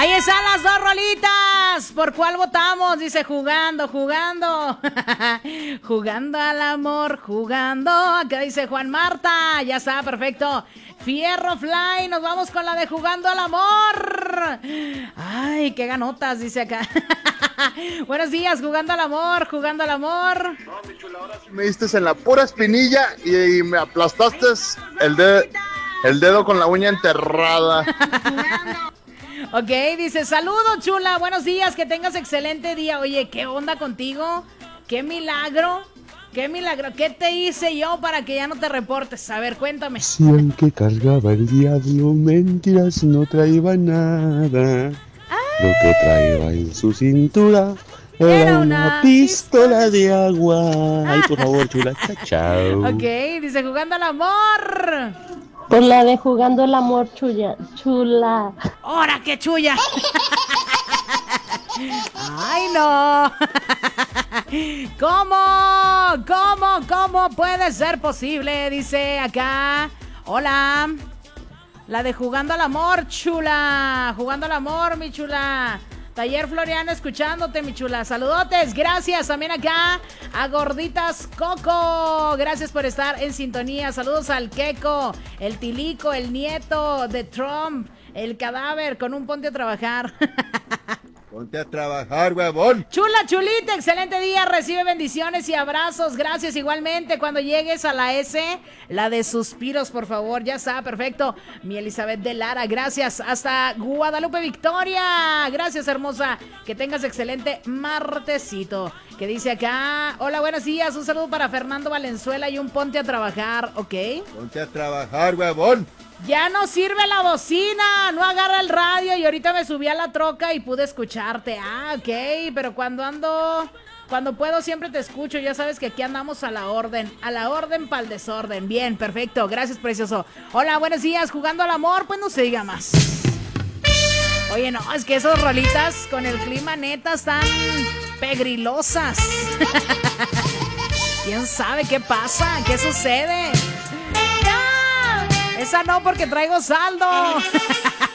Ahí están las dos rolitas. ¿Por cuál votamos? Dice jugando. Jugando al amor, jugando. Acá dice Juan Marta. Ya está, perfecto. Fierro Fly, nos vamos con la de jugando al amor. Ay, qué ganotas, dice acá. Buenos días, jugando al amor. No, mi chula, ahora sí me diste en la pura espinilla y me aplastaste el dedo con la uña enterrada. Ok, dice, saludos, chula, buenos días, que tengas excelente día. Oye, ¿qué onda contigo? ¡Qué milagro! ¿Qué te hice yo para que ya no te reportes? A ver, cuéntame. Si aunque cargaba el diablo, mentiras no traía nada. Lo que traía en su cintura era una pistola de agua. Ay, por favor, chula, chao. Ok, dice, jugando al amor. Por la de jugando el amor, chula. ¡Hora, qué chulla! ¡Ay, no! ¿Cómo puede ser posible? Dice acá. Hola. La de jugando al amor, chula. Jugando al amor, mi chula. Taller Floriano escuchándote, mi chula. Saludotes, gracias también acá a Gorditas Coco. Gracias por estar en sintonía. Saludos al Queco, el Tilico, el nieto de Trump, el cadáver con un ponte a trabajar. Ponte a trabajar, huevón. Chula, chulita, excelente día. Recibe bendiciones y abrazos. Gracias igualmente. Cuando llegues a la S, la de suspiros, por favor. Ya está, perfecto. Mi Elizabeth de Lara, gracias. Hasta Guadalupe Victoria. Gracias, hermosa. Que tengas excelente martesito. Que dice acá, hola, buenos días. Un saludo para Fernando Valenzuela y un ponte a trabajar, ¿ok? Ponte a trabajar, huevón. Ya no sirve la bocina, no agarra el radio y ahorita me subí a la troca y pude escucharte. Ah, ok, pero cuando puedo siempre te escucho, ya sabes que aquí andamos a la orden pa'l desorden. Bien, perfecto, gracias, precioso. Hola, buenos días, jugando al amor, pues no se diga más. Oye, no, es que esas rolitas con el clima neta están pegrilosas. ¿Quién sabe qué pasa? ¿Qué sucede? Esa no, porque traigo saldo.